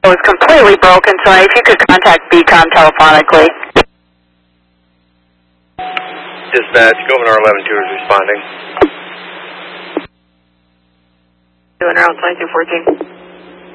was completely broken, so if you could contact BCOM telephonically. Dispatch, Governor 11-2 is responding. Doing around 2214.